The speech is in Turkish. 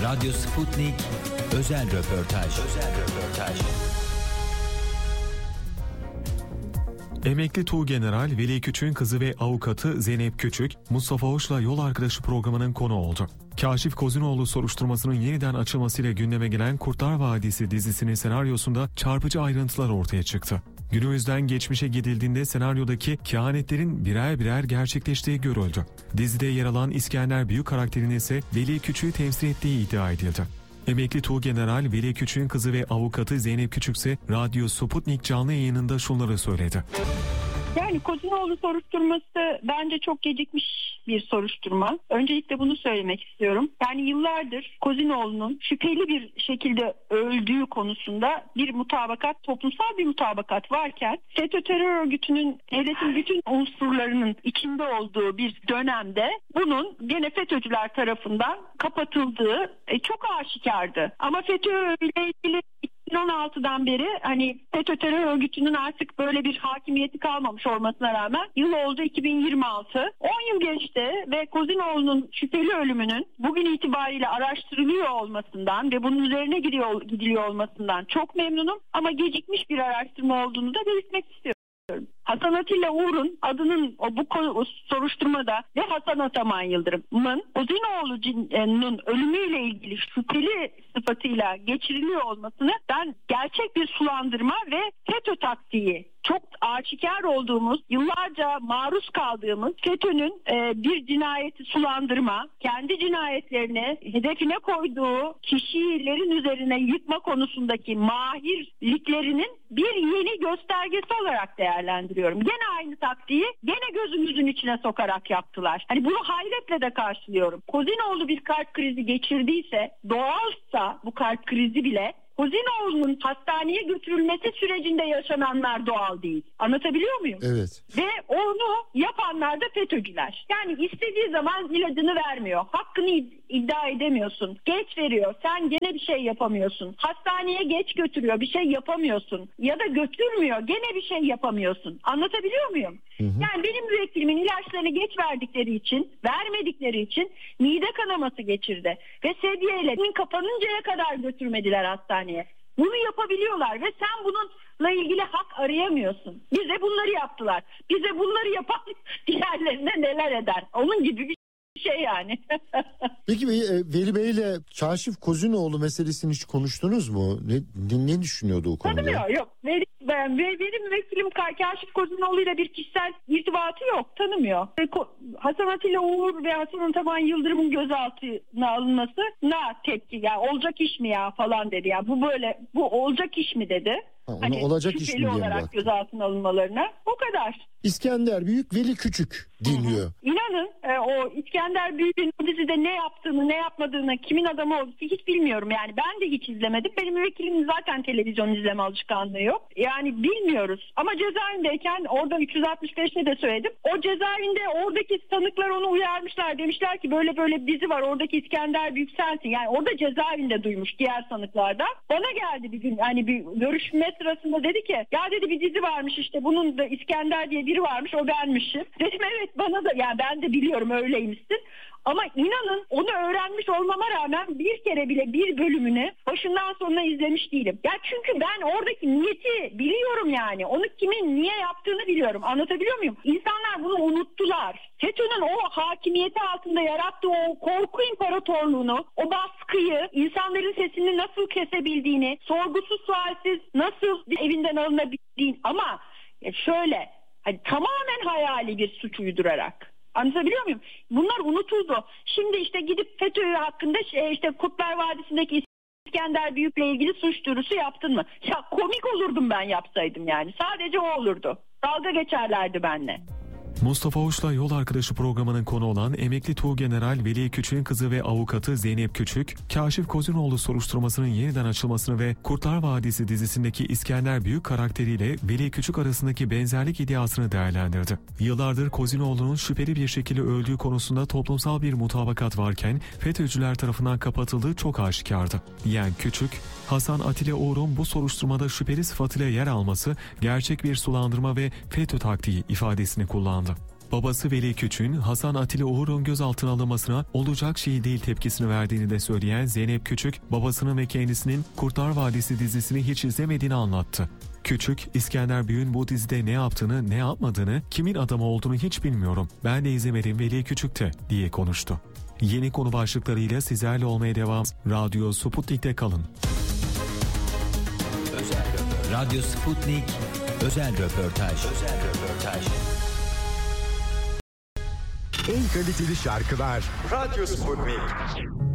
Radyo Sputnik özel röportaj. Emekli Tuğgeneral Veli Küçük'ün kızı ve avukatı Zeynep Küçük, Mustafa Hoş'la Yol Arkadaşı programının konu oldu. Kaşif Kozinoğlu soruşturmasının yeniden açılmasıyla gündeme gelen Kurtlar Vadisi dizisinin senaryosunda çarpıcı ayrıntılar ortaya çıktı. Günümüzden geçmişe gidildiğinde senaryodaki kehanetlerin birer birer gerçekleştiği görüldü. Dizide yer alan İskender Büyük karakterinin ise Veli Küçük'ü temsil ettiği iddia edildi. Emekli Tuğgeneral Veli Küçük'ün kızı ve avukatı Zeynep Küçük ise Radyo Sputnik canlı yayınında şunları söyledi. Yani Kozinoğlu soruşturması bence çok gecikmiş bir soruşturma. Öncelikle bunu söylemek istiyorum. Yani yıllardır Kozinoğlu'nun şüpheli bir şekilde öldüğü konusunda bir mutabakat, toplumsal bir mutabakat varken FETÖ terör örgütünün devletin bütün unsurlarının içinde olduğu bir dönemde bunun gene FETÖ'cüler tarafından kapatıldığı çok aşikardı. Ama FETÖ ile ilgili 2016'dan beri hani FETÖ terör örgütünün artık böyle bir hakimiyeti kalmamış olmasına rağmen yıl oldu 2026. 10 yıl geçti ve Kozinoğlu'nun şüpheli ölümünün bugün itibariyle araştırılıyor olmasından ve bunun üzerine gidiliyor olmasından çok memnunum. Ama gecikmiş bir araştırma olduğunu da belirtmek istiyorum. Hasan Atilla Uğur'un adının bu soruşturmada ve Hasan Ataman Yıldırım'ın Kozinoğlu'nun ölümüyle ilgili şüpheli sıfatıyla geçiriliyor olmasını ben gerçek bir sulandırma ve FETÖ taktiği, çok aşikar olduğumuz, yıllarca maruz kaldığımız FETÖ'nün bir cinayeti sulandırma, kendi cinayetlerini hedefine koyduğu kişilerin üzerine yıkma konusundaki mahirliklerinin bir yeni göstergesi olarak değerlendiriyorum. Gene aynı taktiği gene gözümüzün içine sokarak yaptılar. Hani bunu hayretle de karşılıyorum. Kozinoğlu bir kalp krizi geçirdiyse, doğalsa bu kalp krizi bile, Kozinoğlu'nun hastaneye götürülmesi sürecinde yaşananlar doğal değil. Anlatabiliyor muyum? Evet. Ve onu yapanlar da FETÖ'cüler. Yani istediği zaman ilacını vermiyor. Hakkını iddia edemiyorsun. Geç veriyor. Sen gene bir şey yapamıyorsun. Hastaneye geç götürüyor. Bir şey yapamıyorsun. Ya da götürmüyor. Gene bir şey yapamıyorsun. Anlatabiliyor muyum? Hı hı. Yani benim müvekkilimin ilaçlarını geç vermedikleri için mide kanaması geçirdi. Ve sedyeyle kapanıncaya kadar götürmediler hastaneye. Bunu yapabiliyorlar ve sen bununla ilgili hak arayamıyorsun. Bize bunları yaptılar. Bize bunları yapan diğerlerine neler eder? Onun gibi bir şey yani. Peki Veli Bey'le Kaşif Kozinoğlu meselesini hiç konuştunuz mu? Ne düşünüyordu o konuda? Tanımıyor, yok. Benim müvekkilim Kaşif Kozinoğlu ile bir kişisel irtibatı yok. Tanımıyor. Hasan Atilla Uğur ve Hasan Ataman Yıldırım'ın gözaltına alınmasına tepki. Ya olacak iş mi ya falan dedi. Ya bu olacak iş mi dedi. Hani olacak iş mi diye olarak bak. gözaltına alınmalarına. O kadar. İskender Büyük, Veli Küçük dinliyor. İnanın o İskender Büyük'ün bu dizide ne yaptığını, ne yapmadığını, kimin adamı olduğunu hiç bilmiyorum. Yani ben de hiç izlemedim. Benim müvekkilimin zaten televizyon izleme alışkanlığı yok. Yani bilmiyoruz. Ama cezaevindeyken orada 365'te de söyledim. O cezaevinde oradaki tanıklar onu uyarmışlar. Demişler ki böyle böyle bir dizi var. Oradaki İskender Büyük sensin. Yani orada cezaevinde duymuş diğer tanıklardan. Bana geldi bir gün. Yani bir görüşme sırasında dedi ki ya dedi bir dizi varmış işte bunun da İskender diye biri varmış o benmişim. Dedim evet bana da yani ben de biliyorum öyleymişsin. Ama inanın onu öğrenmiş olmama rağmen bir kere bile bir bölümünü başından sonuna izlemiş değilim. Ya çünkü ben oradaki niyeti biliyorum yani. Onu kimin niye yaptığını biliyorum. Anlatabiliyor muyum? İnsanlar bunu unuttular. FETÖ'nün o hakimiyeti altında yarattığı o korku imparatorluğunu, o baskıyı, insanların sesini nasıl kesebildiğini, sorgusuz sualsiz nasıl evinden alınabildiğini ama şöyle hani tamamen hayali bir suç uydurarak. Anlatabiliyor muyum? Bunlar unutuldu. Şimdi işte gidip FETÖ hakkında işte Kurtlar Vadisi'ndeki İskender Büyük'le ilgili suç duyurusu yaptın mı? Ya komik olurdum ben yapsaydım yani. Sadece o olurdu. Dalga geçerlerdi benimle. Mustafa Hoş'la Yol Arkadaşı programının konu olan Emekli Tuğgeneral Veli Küçük'ün kızı ve avukatı Zeynep Küçük, Kaşif Kozinoğlu soruşturmasının yeniden açılmasını ve Kurtlar Vadisi dizisindeki İskender Büyük karakteriyle Veli Küçük arasındaki benzerlik iddiasını değerlendirdi. Yıllardır Kozinoğlu'nun şüpheli bir şekilde öldüğü konusunda toplumsal bir mutabakat varken FETÖ'cüler tarafından kapatıldığı çok aşikardı. Diyen Küçük, Hasan Atilla Uğur'un bu soruşturmada şüpheli sıfatıyla yer alması gerçek bir sulandırma ve FETÖ taktiği ifadesini kullandı. Babası Veli Küçük'ün Hasan Atilla Uğur'un gözaltına alınmasına olacak şey değil tepkisini verdiğini de söyleyen Zeynep Küçük, babasının ve kendisinin Kurtlar Vadisi dizisini hiç izlemediğini anlattı. Küçük, İskender Büyük'ün bu dizide ne yaptığını, ne yapmadığını, kimin adamı olduğunu hiç bilmiyorum. Ben de izlemedim, Veli Küçük'te diye konuştu. Yeni konu başlıklarıyla sizlerle olmaya devam. Radyo Sputnik'te kalın. Radyo Sputnik özel röportaj. En kaliteli şarkılar Radyo Sputnik.